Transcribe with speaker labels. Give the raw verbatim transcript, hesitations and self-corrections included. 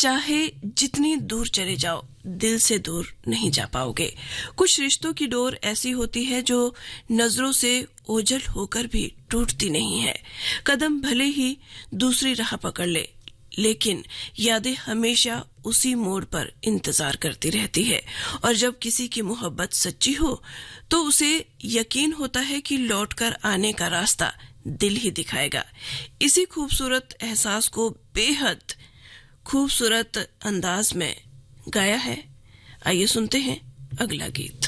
Speaker 1: चाहे जितनी दूर चले जाओ, दिल से दूर नहीं जा पाओगे। कुछ रिश्तों की डोर ऐसी होती है जो नजरों से ओझल होकर भी टूटती नहीं है। कदम भले ही दूसरी राह पकड़ ले, लेकिन यादें हमेशा उसी मोड़ पर इंतजार करती रहती है। और जब किसी की मोहब्बत सच्ची हो तो उसे यकीन होता है कि लौटकर आने का रास्ता दिल ही दिखाएगा। इसी खूबसूरत एहसास को बेहद खूबसूरत अंदाज में गाया है। आइए सुनते हैं अगला गीत।